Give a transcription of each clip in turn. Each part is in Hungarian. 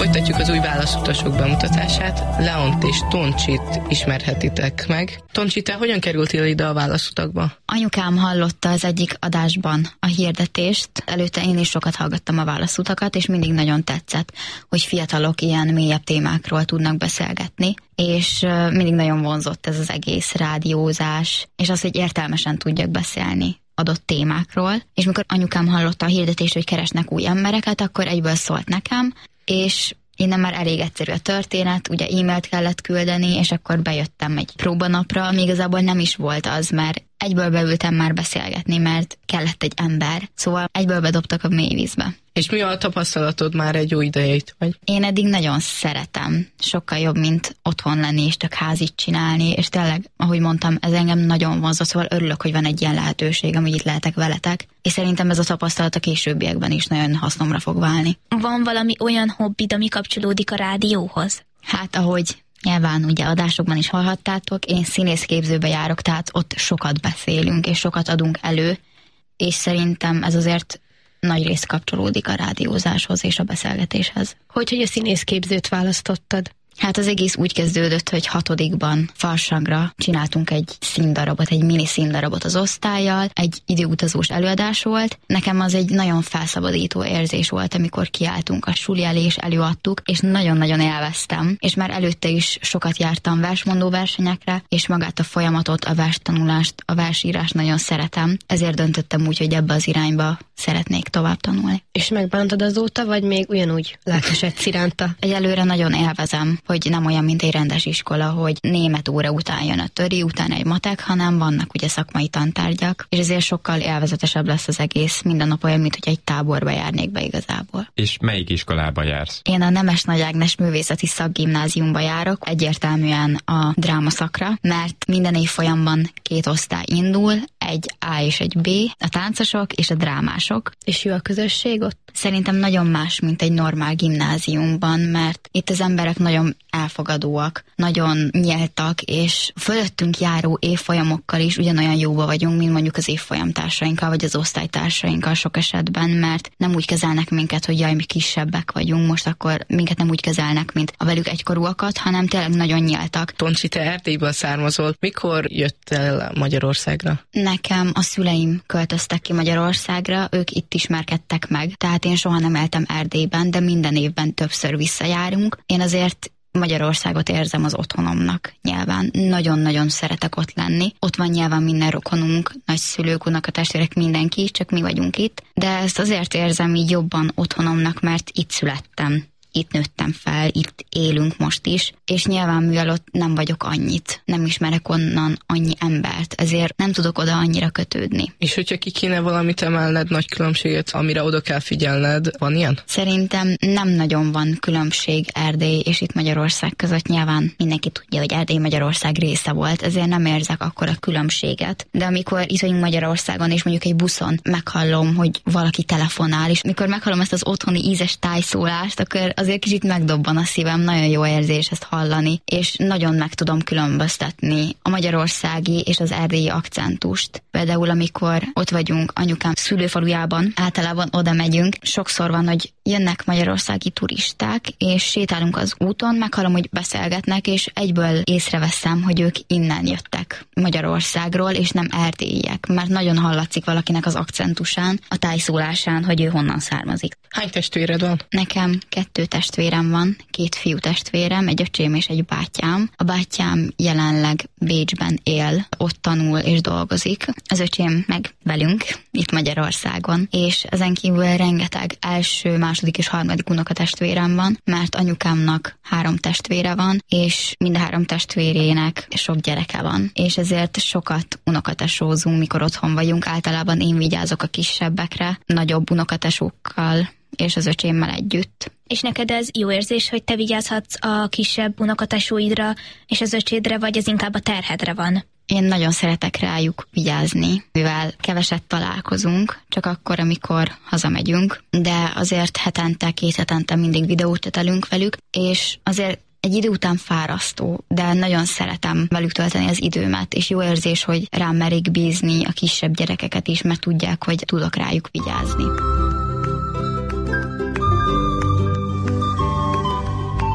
Folytatjuk az új válaszutasok bemutatását. Leont és Toncsit ismerhetitek meg. Toncsi, te hogyan kerültél ide a válaszutakba? Anyukám hallotta az egyik adásban a hirdetést. Előtte én is sokat hallgattam a válaszutakat, és mindig nagyon tetszett, hogy fiatalok ilyen mélyebb témákról tudnak beszélgetni, és mindig nagyon vonzott ez az egész rádiózás, és az, hogy értelmesen tudjak beszélni adott témákról. És mikor anyukám hallotta a hirdetést, hogy keresnek új embereket, akkor egyből szólt nekem, és innen már elég egyszerű a történet, ugye e-mailt kellett küldeni, és akkor bejöttem egy próbanapra, ami igazából nem is volt az, mert egyből beültem már beszélgetni, mert kellett egy ember. Szóval egyből bedobtak a mélyvízbe. És mi a tapasztalatod már egy jó ideje itt vagy? Én eddig nagyon szeretem. Sokkal jobb, mint otthon lenni és csak házit csinálni, és tényleg, ahogy mondtam, ez engem nagyon vonzott, szóval örülök, hogy van egy ilyen lehetőség, hogy itt lehetek veletek, és szerintem ez a tapasztalat a későbbiekben is nagyon hasznomra fog válni. Van valami olyan hobbid, ami kapcsolódik a rádióhoz? Hát, ahogy nyilván ugye adásokban is hallhattátok, én színészképzőbe járok, tehát ott sokat beszélünk, és sokat adunk elő, és szerintem ez azért nagy rész kapcsolódik a rádiózáshoz és a beszélgetéshez. Hogy a színészképzőt választottad? Hát az egész úgy kezdődött, hogy 6-ban Farsangra csináltunk egy színdarabot, egy mini színdarabot az osztállyal, egy időutazós előadás volt. Nekem az egy nagyon felszabadító érzés volt, amikor kiálltunk a suli elé és előadtuk, és nagyon-nagyon élveztem. És már előtte is sokat jártam versmondó versenyekre, és magát a folyamatot, a verstanulást, a versírást nagyon szeretem. Ezért döntöttem úgy, hogy ebbe az irányba szeretnék tovább tanulni. És megbántad azóta, vagy még ugyanúgy lelkesedsz iránta? Egyelőre nagyon élvezem, hogy nem olyan, mint egy rendes iskola, hogy német óra után jön a töri, utána egy matek, hanem vannak ugye szakmai tantárgyak, és ezért sokkal élvezetesebb lesz az egész, minden nap olyan, mint hogy egy táborba járnék be igazából. És melyik iskolába jársz? Én a Nemes Nagy Ágnes Művészeti Szakgimnáziumba járok, egyértelműen a drámaszakra, mert minden évfolyamban 2 osztály indul, egy A és egy B, a táncosok és a drámások. És jó a közösség ott? Szerintem nagyon más, mint egy normál gimnáziumban, mert itt az emberek nagyon elfogadóak, nagyon nyíltak, és fölöttünk járó évfolyamokkal is ugyanolyan jóba vagyunk, mint mondjuk az évfolyamtársainkkal, vagy az osztálytársainkkal sok esetben, mert nem úgy kezelnek minket, hogy jaj, mi kisebbek vagyunk, most akkor minket nem úgy kezelnek, mint a velük egykorúakat, hanem tényleg nagyon nyíltak. Toncsi, te Erdélyből származol. Mikor jöttél Magyarországra? Nekem a szüleim költöztek ki Magyarországra, ők itt ismerkedtek meg, tehát én soha nem éltem Erdélyben, de minden évben többször visszajárunk. Én azért Magyarországot érzem az otthonomnak nyilván. Nagyon-nagyon szeretek ott lenni. Ott van nyilván minden rokonunk, nagyszülők, unokatestvérek, mindenki, csak mi vagyunk itt. De ezt azért érzem így jobban otthonomnak, mert itt születtem. Itt nőttem fel, itt élünk most is, és nyilván mivel ott nem vagyok annyit, nem ismerek onnan annyi embert, ezért nem tudok oda annyira kötődni. És hogyha ki kéne valamit emelned, nagy különbséget, amire oda kell figyelned, van ilyen? Szerintem nem nagyon van különbség Erdély és itt Magyarország között, nyilván mindenki tudja, hogy Erdély Magyarország része volt, ezért nem érzek akkora különbséget. De amikor itt vagyunk Magyarországon, és mondjuk egy buszon meghallom, hogy valaki telefonál, és mikor meghallom ezt az otthoni ízes tájszólást, akkor azért kicsit megdobban a szívem, nagyon jó érzés ezt hallani, és nagyon meg tudom különböztetni a magyarországi és az erdélyi akcentust. Például amikor ott vagyunk anyukám szülőfalujában, általában oda megyünk, sokszor van, hogy jönnek magyarországi turisták, és sétálunk az úton, meghallom, hogy beszélgetnek, és egyből észreveszem, hogy ők innen jöttek Magyarországról, és nem erdélyiek, mert nagyon hallatszik valakinek az akcentusán, a tájszólásán, hogy ő honnan származik. Hány testvéred van? Nekem 2 testvérem van, 2 fiú testvérem, egy öcsém és egy bátyám. A bátyám jelenleg Bécsben él, ott tanul és dolgozik. Az öcsém meg velünk, itt Magyarországon, és ezen kívül rengeteg első, második és harmadik unokatestvérem van, mert anyukámnak 3 testvére van, és mind a 3 testvérének sok gyereke van, és ezért sokat unokatesózunk, mikor otthon vagyunk. Általában én vigyázok a kisebbekre, nagyobb unokatesókkal és az öcsémmel együtt. És neked ez jó érzés, hogy te vigyázhatsz a kisebb unokatesóidra és az öcsédre, vagy ez inkább a terhedre van? Én nagyon szeretek rájuk vigyázni, mivel keveset találkozunk, csak akkor, amikor hazamegyünk, de azért hetente, 2 hetente mindig videót tetelünk velük, és azért egy idő után fárasztó, de nagyon szeretem velük tölteni az időmet, és jó érzés, hogy rám merik bízni a kisebb gyerekeket is, mert tudják, hogy tudok rájuk vigyázni.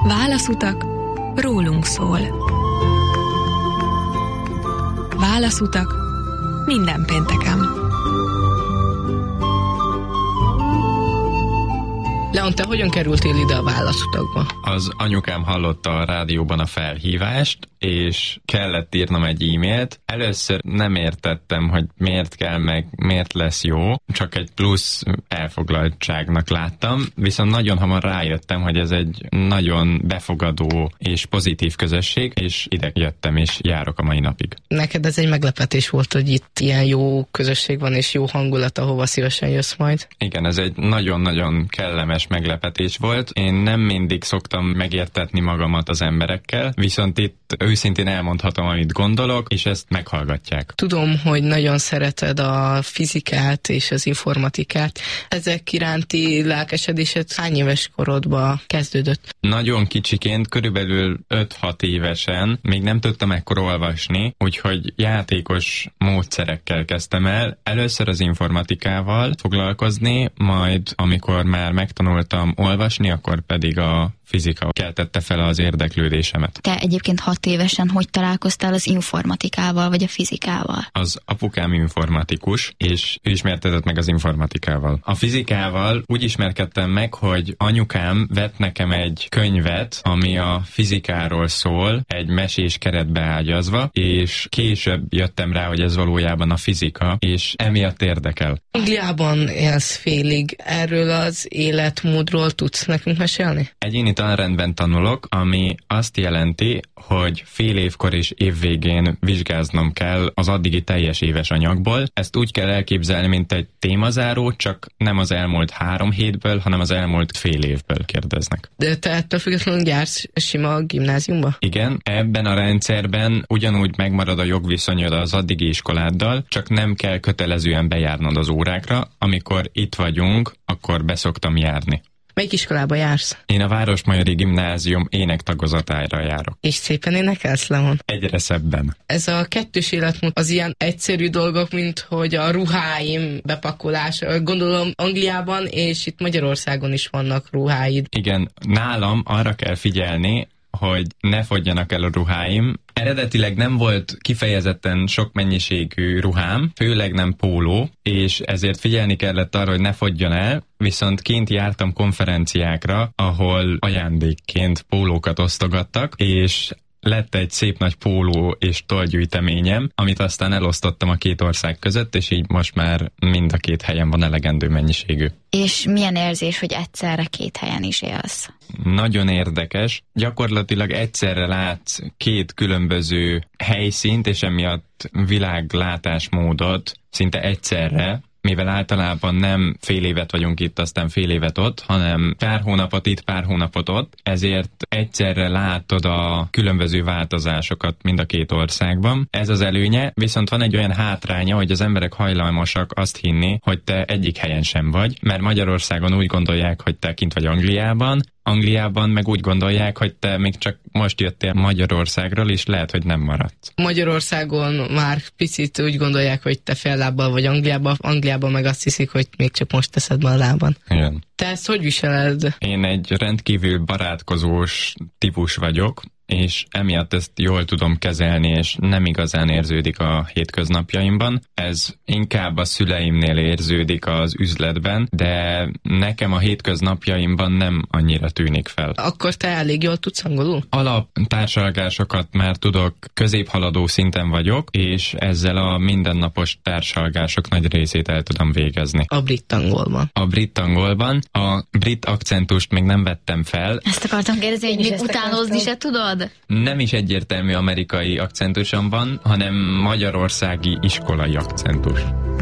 Válaszutak rólunk szól. Válaszutak minden pénteken. Leon, te hogyan kerültél ide a válaszutakba? Az anyukám hallotta a rádióban a felhívást, és kellett írnom egy e-mailt. Először nem értettem, hogy miért kell meg, miért lesz jó, csak egy plusz elfoglaltságnak láttam, viszont nagyon hamar rájöttem, hogy ez egy nagyon befogadó és pozitív közösség, és ide jöttem, és járok a mai napig. Neked ez egy meglepetés volt, hogy itt ilyen jó közösség van, és jó hangulat, ahova szívesen jössz majd? Igen, ez egy nagyon-nagyon kellemes meglepetés volt. Én nem mindig szoktam megértetni magamat az emberekkel, viszont itt őszintén elmondhatom, amit gondolok, és ezt meghallgatják. Tudom, hogy nagyon szereted a fizikát és az informatikát. Ezek iránti lelkesedésed hány éves korodban kezdődött? Nagyon kicsiként, körülbelül 5-6 évesen még nem tudtam ekkor olvasni, úgyhogy játékos módszerekkel kezdtem el. Először az informatikával foglalkozni, majd amikor már megtanultam olvasni, akkor pedig a fizika keltette fel az érdeklődésemet. Te egyébként 6 évesen hogy találkoztál az informatikával, vagy a fizikával? Az apukám informatikus, és ő ismertetett meg az informatikával. A fizikával úgy ismerkedtem meg, hogy anyukám vett nekem egy könyvet, ami a fizikáról szól, egy mesés keretbe ágyazva, és később jöttem rá, hogy ez valójában a fizika, és emiatt érdekel. Angliában élsz félig. Erről az életmódról tudsz nekünk mesélni? Egyéni tanrendben tanulok, ami azt jelenti, hogy fél évkor és évvégén vizsgáznom kell az addigi teljes éves anyagból. Ezt úgy kell elképzelni, mint egy témazáró, csak nem az elmúlt 3 hétből, hanem az elmúlt fél évből kérdeznek. De te ettől függetlenül jársz sima gimnáziumba? Igen, ebben a rendszerben ugyanúgy megmarad a jogviszonyod az addigi iskoláddal, csak nem kell kötelezően bejárnod az órákra. Amikor itt vagyunk, akkor beszoktam járni. Melyik iskolába jársz? Én a Városmajori Gimnázium énektagozatára járok. És szépen énekelsz, Leon? Egyre szebben. Ez a kettős életmód az ilyen egyszerű dolgok, mint hogy a ruháim bepakolása. Gondolom Angliában és itt Magyarországon is vannak ruháid. Igen, nálam arra kell figyelni, hogy ne fogjanak el a ruháim. Eredetileg nem volt kifejezetten sok mennyiségű ruhám, főleg nem póló, és ezért figyelni kellett arra, hogy ne fogjon el, viszont kint jártam konferenciákra, ahol ajándékként pólókat osztogattak, és lett egy szép nagy póló és tollgyűjteményem, amit aztán elosztottam a 2 ország között, és így most már mind a 2 helyen van elegendő mennyiségű. És milyen érzés, hogy egyszerre 2 helyen is élsz? Nagyon érdekes. Gyakorlatilag egyszerre látsz 2 különböző helyszínt, és emiatt világlátásmódot szinte egyszerre, mivel általában nem fél évet vagyunk itt, aztán fél évet ott, hanem pár hónapot itt, pár hónapot ott, ezért egyszerre látod a különböző változásokat mind a 2 országban. Ez az előnye, viszont van egy olyan hátránya, hogy az emberek hajlamosak azt hinni, hogy te egyik helyen sem vagy, mert Magyarországon úgy gondolják, hogy te kint vagy Angliában meg úgy gondolják, hogy te még csak most jöttél Magyarországról, és lehet, hogy nem maradsz. Magyarországon már picit úgy gondolják, hogy te fél lábbal vagy Angliában meg azt hiszik, hogy még csak most teszed be a lábban. Igen. Te ezt hogy viseled? Én egy rendkívül barátkozós típus vagyok, és emiatt ezt jól tudom kezelni, és nem igazán érződik a hétköznapjaimban. Ez inkább a szüleimnél érződik az üzletben, de nekem a hétköznapjaimban nem annyira tűnik fel. Akkor te elég jól tudsz angolul? Alaptársalgásokat már tudok, középhaladó szinten vagyok, és ezzel a mindennapos társalgások nagy részét el tudom végezni. A brit angolban. A brit angolban. A brit akcentust még nem vettem fel. Ezt akartam kérdezni, hogy még utánozni se tudod? Nem is egyértelmű amerikai akcentusom van, hanem magyarországi iskolai akcentus.